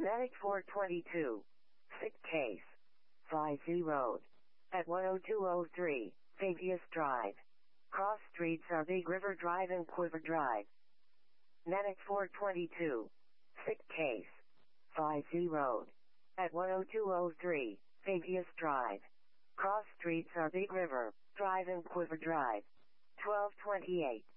Manic 422. Sick case. 5Z Road. At 10203, Fabius Drive. Cross streets are Big River Drive and Quiver Drive. Manic 422. Sick case. 5Z Road. At 10203, Fabius Drive. Cross streets are Big River Drive and Quiver Drive. 1228.